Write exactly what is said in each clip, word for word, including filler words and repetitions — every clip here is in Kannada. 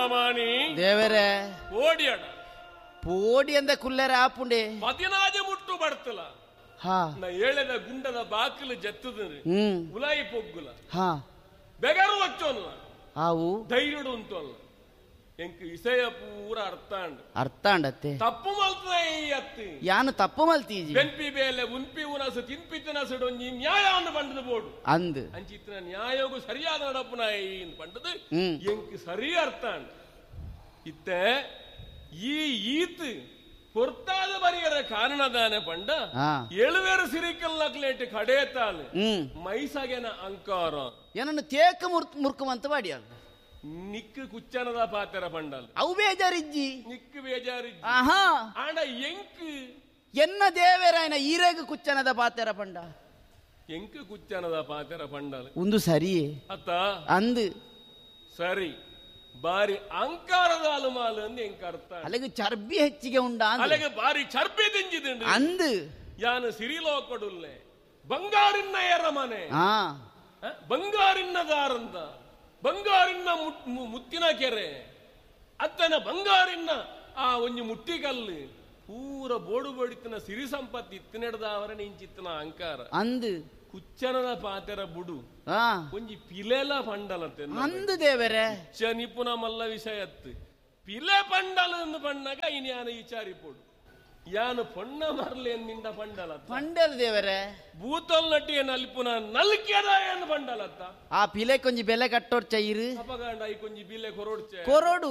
ಪ್ರಮಾಣಿ ದೇವರೇ ಓಡಿಯಡ ಪೋಡಿ ಅಂದ ಕುಲ್ಲರ ಆಪುಂಡೆ ಪದಿನಾಜು ಮುಟ್ಟು ಬರ್ತಲ ಹಾ ನಾ ಹೇಳದ ಗುಂಡದ ಬಾಕಿಲು ಜತ್ತದ ಹ್ಮ್ ಉಲಾಯಿ ಪೊಗ್ಗುಲ ಹಾ ಬೆಗರು వచ్చೋಲ್ಲ ಆವು ಧೈರ್ಯಡು ಉಂಟಲ್ಲ ಎಂಕ್ ಇಸೆಯ ಪೂರ ಅರ್ಥ ಅಂಡ್ ಅರ್ಥ ಅಂಡತ್ತೆ ತಪ್ಪು ಮಲ್ತದ ಈ ಅತ್ತಿ ಯಾನು ತಪ್ಪು ಮಲ್ತೀಜಿ ಬೆನ್ಪಿ ಬೇಲೆ ಉನ್ಪಿ ಉನಸು ತಿನ್ಪಿತ್ತನ ಸಡೊಂಜಿ ನ್ಯಾಯ ಅನ್ನು ಬಂಡದು ಬೋಡು ಅಂದ್ ಅಂಚಿತ್ತಿನ ನ್ಯಾಯಗೂ ಸರಿಯಾದ ನಡಪುನ ಈ ಬಂಡದು ಎಂಕ್ ಸರಿ ಅರ್ಥ ಅಂಡ್ ಇತ್ತೆ ಈ ಈತ್ பொறுத்தாத ಬರಿಯರ ಕಾರಣದಾನೆ ಪಂಡ ಎಳುವೇರು ಸಿರಿಕಲ್ ನಕ್ಲೇಟ್ ಕಡೇತಾಲ್ ಮೈಸಗೆನ ಅಂಕಾರ ಏನನ್ನು ತೇಕ ಮುರ್ಕುವಂತ ಬಾಡಿ ನಿಕ್ಕು ಕುಚ್ಚನದ ಪಾತ್ರ ಪಂಡಲ್ ಅವು ಬೇಜಾರಿಜ್ಜಿ ನಿಕ್ಕು ಬೇಜಾರಿಜ್ಜಿ ಆಹಾ ಆಂಡ ಎಂಕ್ ಎನ್ನ ದೇವರಾಯನ ಈರೇಗ ಕುಚ್ಚನದ ಪಾತ್ರ ಪಂಡ ಎಂಕ್ ಕುಚ್ಚನದ ಪಾತ್ರ ಪಂಡಲ್ ಒಂದು ಸರಿಯೇ ಅತ್ತ ಅಂದ್ ಸರಿ ಬಾರಿ ಅಂಕಾರದ ಅಲುಮಾಲು ಅಂದ್ ಎಂಕ್ ಅರ್ಥ ಅಲ್ಲಿಗೆ ಚರ್ಬಿ ಹೆಚ್ಚಿಗೆ ಉಂಡ ಅಲ್ಲಿಗೆ ಬಾರಿ ಚರ್ಬಿ ತಿಂಜಿದಂಡು ಅಂದ್ ಯಾನು ಸಿರಿಲೋ ಕೊಡುಲ್ಲೆ ಬಂಗಾರಿನ ಎರ ಮನೆ ಹಾ ಬಂಗಾರಿನ ದಾರಂತ ಬಂಗಾರಿನ ಮುತ್ತಿನ ಕೆರೆ ಅತ್ತನ ಬಂಗಾರಿನ ಆ ಒಂಜಿ ಮುಟ್ಟಿಕಲ್ಲು ಪೂರ ಬೋಡು ಬೋಡಿತ್ತಿನ ಸಿರಿ ಸಂಪತ್ತಿ ಇತ್ತಿನೆಡ್ದವರ ನಿಂಚಿತ್ತಿನ ಅಂಕಾರ ಅಂದ್ ಕುಚ್ಚನದ ಪಾತೆರ ಬುಡು ಒಂಜಿ ಪಿಲೆಲ ಪಂಡಲತ್ತೆ ಅಂದ್ ದೇವರೇ ಕುಚ್ಚ ನಿಪುಣ ಮಲ್ಲ ವಿಷಯತ್ತು ಪಿಲೆ ಪಂಡಲ ಎಂದು ಪಣ್ಣಗ ಇನ್ ಯಾನು ವಿಚಾರಿಪೋಡು ಯಾನು ಪೊಣ್ಣ ಮರ್ಲೆ ನಿಂದ ಪಂಡಲತ್ತ ಪಂಡಲ್ ದೇವರೇ ಭೂತಲ್ ನಟಿಯ ನಲ್ಪುನ ನಲ್ಕ್ಯದ ಏನು ಪಂಡಲತ್ತ ಆ ಪಿಲೆ ಕೊಂಜಿ ಬೆಲೆ ಕಟ್ಟೋಡ್ ಚೈರು ಅಪಗಂಡ ಈ ಕೊಂಜಿ ಬಿಲೆ ಕೊರೋಡ್ಚೆ ಕೊರೋಡು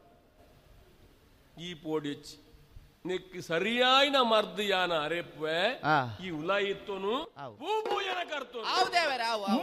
ಈ ಪೋಡಿಚ್ ನಿಕ್ ಸರಿಯಾಯಿನ ಮರ್ದು ಯಾನ ಅರೆಪ್ವೆ ಈ ಉಲಾಯಿತ್ತೋನು ಭೂ ಭೂಯನ ಕರ್ತೋನು ದೇವರೇ